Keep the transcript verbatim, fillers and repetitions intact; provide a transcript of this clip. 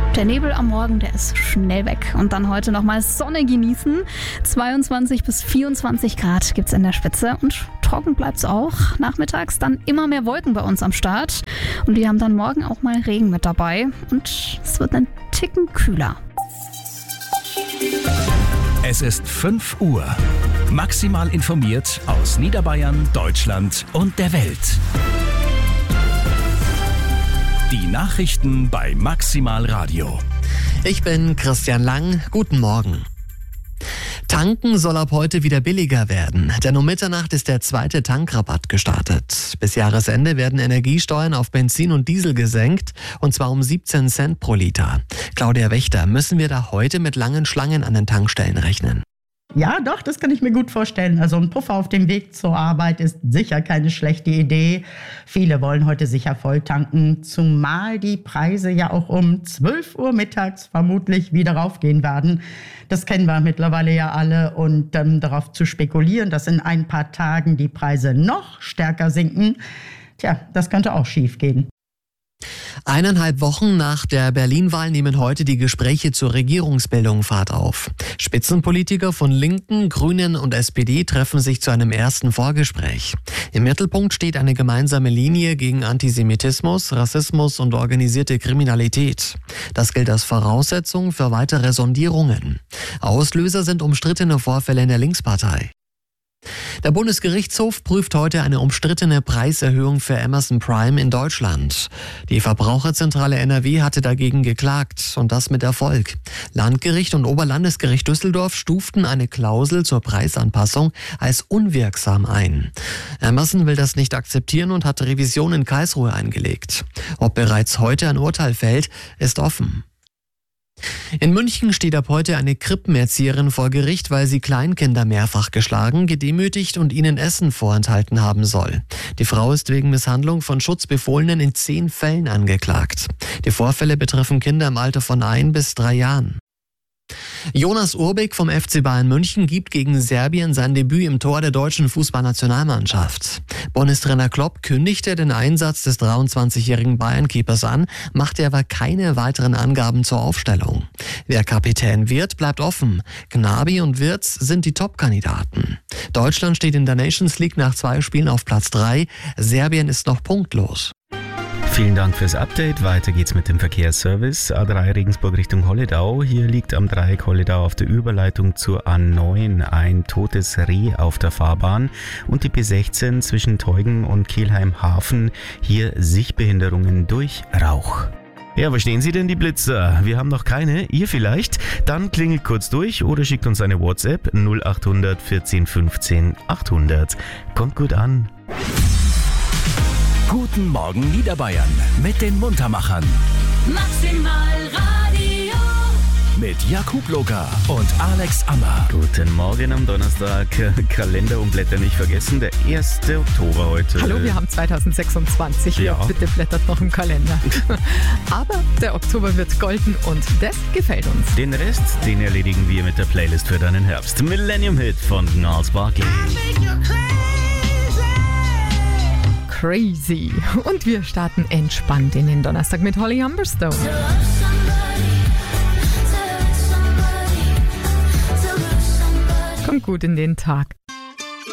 Der Nebel am Morgen, der ist schnell weg. Und dann heute nochmal Sonne genießen. zweiundzwanzig bis vierundzwanzig Grad gibt's in der Spitze. Und trocken bleibt's auch. Nachmittags dann immer mehr Wolken bei uns am Start. Und wir haben dann morgen auch mal Regen mit dabei. Und es wird einen Ticken kühler. Es ist fünf Uhr. Maximal informiert aus Niederbayern, Deutschland und der Welt. Die Nachrichten bei Maximal Radio. Ich bin Christian Lang. Guten Morgen. Tanken soll ab heute wieder billiger werden, denn um Mitternacht ist der zweite Tankrabatt gestartet. Bis Jahresende werden Energiesteuern auf Benzin und Diesel gesenkt, und zwar um siebzehn Cent pro Liter. Claudia Wächter, müssen wir da heute mit langen Schlangen an den Tankstellen rechnen? Ja, doch, das kann ich mir gut vorstellen. Also ein Puffer auf dem Weg zur Arbeit ist sicher keine schlechte Idee. Viele wollen heute sicher voll tanken, zumal die Preise ja auch um zwölf Uhr mittags vermutlich wieder raufgehen werden. Das kennen wir mittlerweile ja alle, und ähm, darauf zu spekulieren, dass in ein paar Tagen die Preise noch stärker sinken, tja, das könnte auch schief gehen. Eineinhalb Wochen nach der Berlin-Wahl nehmen heute die Gespräche zur Regierungsbildung Fahrt auf. Spitzenpolitiker von Linken, Grünen und S P D treffen sich zu einem ersten Vorgespräch. Im Mittelpunkt steht eine gemeinsame Linie gegen Antisemitismus, Rassismus und organisierte Kriminalität. Das gilt als Voraussetzung für weitere Sondierungen. Auslöser sind umstrittene Vorfälle in der Linkspartei. Der Bundesgerichtshof prüft heute eine umstrittene Preiserhöhung für Amazon Prime in Deutschland. Die Verbraucherzentrale N R W hatte dagegen geklagt, und das mit Erfolg. Landgericht und Oberlandesgericht Düsseldorf stuften eine Klausel zur Preisanpassung als unwirksam ein. Amazon will das nicht akzeptieren und hat Revision in Karlsruhe eingelegt. Ob bereits heute ein Urteil fällt, ist offen. In München steht ab heute eine Krippenerzieherin vor Gericht, weil sie Kleinkinder mehrfach geschlagen, gedemütigt und ihnen Essen vorenthalten haben soll. Die Frau ist wegen Misshandlung von Schutzbefohlenen in zehn Fällen angeklagt. Die Vorfälle betreffen Kinder im Alter von ein bis drei Jahren. Jonas Urbik vom F C Bayern München gibt gegen Serbien sein Debüt im Tor der deutschen Fußballnationalmannschaft. Bundestrainer Klopp kündigte den Einsatz des dreiundzwanzigjährigen Bayern-Keepers an, machte aber keine weiteren Angaben zur Aufstellung. Wer Kapitän wird, bleibt offen. Gnabry und Wirtz sind die Top-Kandidaten. Deutschland steht in der Nations League nach zwei Spielen auf Platz drei. Serbien ist noch punktlos. Vielen Dank fürs Update. Weiter geht's mit dem Verkehrsservice. A drei Regensburg Richtung Holledau. Hier liegt am Dreieck Holledau auf der Überleitung zur A neun ein totes Reh auf der Fahrbahn. Und die B sechzehn zwischen Teugen und Kelheim-Hafen. Hier Sichtbehinderungen durch Rauch. Ja, verstehen Sie denn die Blitzer? Wir haben noch keine, ihr vielleicht? Dann klingelt kurz durch oder schickt uns eine WhatsApp null acht hundert vierzehn fünfzehn achthundert. Kommt gut an. Guten Morgen Niederbayern mit den Muntermachern. Maximal Radio. Mit Jakub Loga und Alex Ammer. Guten Morgen am Donnerstag. Kalender umblätter nicht vergessen. Der erste Oktober heute. Hallo, wir haben zweitausendsechsundzwanzig. Ja. Ja, bitte blättert noch im Kalender. Aber der Oktober wird golden, und das gefällt uns. Den Rest, den erledigen wir mit der Playlist für deinen Herbst. Millennium Hit von Gnarls Barkley. Crazy. Und wir starten entspannt in den Donnerstag mit Holly Humberstone. Kommt gut in den Tag.